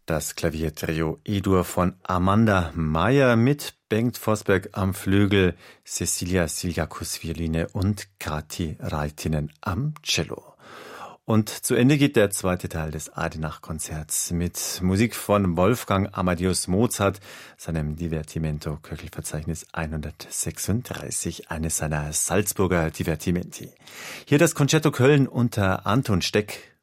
Das Klaviertrio E-Dur von Amanda Meyer mit Bengt Forsberg am Flügel, Cecilia Siljakus Violine und Kati Raitinen am Cello. Und zu Ende geht der zweite Teil des Adenach-Konzerts mit Musik von Wolfgang Amadeus Mozart, seinem Divertimento Köchelverzeichnis 136, eines seiner Salzburger Divertimenti. Hier das Concerto Köln unter Anton Steck.